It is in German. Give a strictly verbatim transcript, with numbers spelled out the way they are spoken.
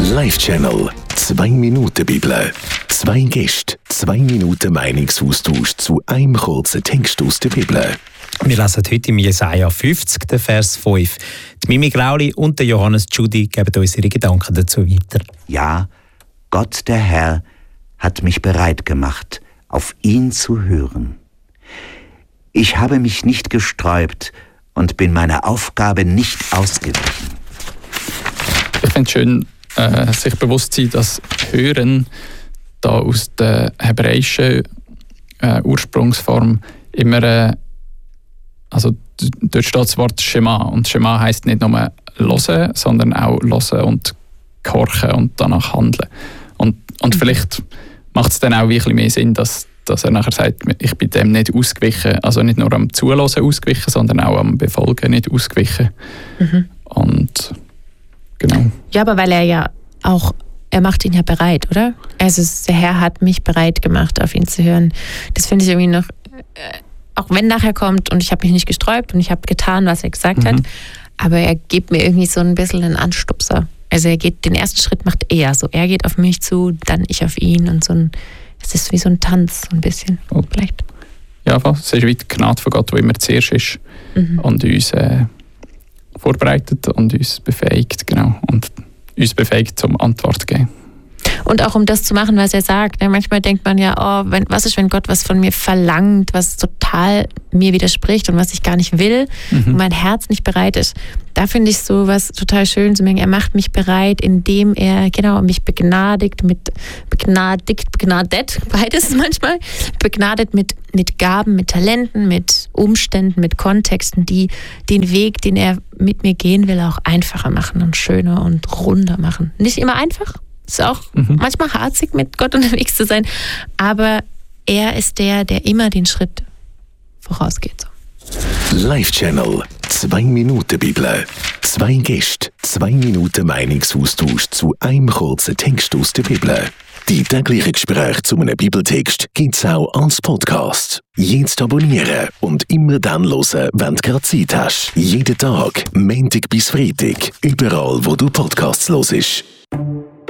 Live-Channel. Zwei Minuten Bibel. Zwei Gäste, zwei Minuten Meinungsaustausch zu einem kurzen Text aus der Bibel. Wir lesen heute im Jesaja fünfzig, den Vers fünf. Die Mimi Grauli und der Johannes Tschudi geben uns ihre Gedanken dazu weiter. Ja, Gott der Herr hat mich bereit gemacht, auf ihn zu hören. Ich habe mich nicht gesträubt und bin meiner Aufgabe nicht ausgewichen. Ich finde es schön, äh, sich bewusst zu sein, dass Hören da aus der hebräischen äh, Ursprungsform immer, äh, also d- dort steht das Wort Schema, und Schema heisst nicht nur hören, sondern auch hören und gehorchen und danach handeln. Und, und vielleicht macht es dann auch ein bisschen mehr Sinn, dass, dass er nachher sagt, ich bin dem nicht ausgewichen, also nicht nur am Zuhören ausgewichen, sondern auch am Befolgen nicht ausgewichen. Mhm. Und genau. Ja, aber weil er ja auch, er macht ihn ja bereit, oder? Also der Herr hat mich bereit gemacht, auf ihn zu hören. Das finde ich irgendwie noch, äh, auch wenn nachher kommt und ich habe mich nicht gesträubt und ich habe getan, was er gesagt mhm. hat, aber er gibt mir irgendwie so ein bisschen einen Anstupser. Also er geht, den ersten Schritt macht er so. Er geht auf mich zu, dann ich auf ihn und so ein, es ist wie so ein Tanz, so ein bisschen, oh. vielleicht. Ja, es ist wie die Gnade von Gott, die immer zuerst ist mhm. und uns äh, vorbereitet und uns befähigt, genau, und uns befähigt zum Antwort zu geben. Und auch um das zu machen, was er sagt. Manchmal denkt man ja, oh, wenn, was ist, wenn Gott was von mir verlangt, was total mir widerspricht und was ich gar nicht will mhm. und mein Herz nicht bereit ist. Da finde ich so was total schön zu merken. Er macht mich bereit, indem er genau mich begnadigt, mit begnadigt, begnadet, beides manchmal, begnadet mit, mit Gaben, mit Talenten, mit Umständen, mit Kontexten, die den Weg, den er mit mir gehen will, auch einfacher machen und schöner und runder machen. Nicht immer einfach. Es ist auch mhm. manchmal harzig, mit Gott unterwegs zu sein. Aber er ist der, der immer den Schritt vorausgeht. Live-Channel. Zwei Minuten Bibel. Zwei Gäste, zwei Minuten Meinungsaustausch zu einem kurzen Text aus der Bibel. Die täglichen Gespräche zu einem Bibeltext gibt es auch als Podcast. Jetzt abonnieren und immer dann hören, wenn du gerade Zeit hast. Jeden Tag, Montag bis Freitag, überall, wo du Podcasts hörst.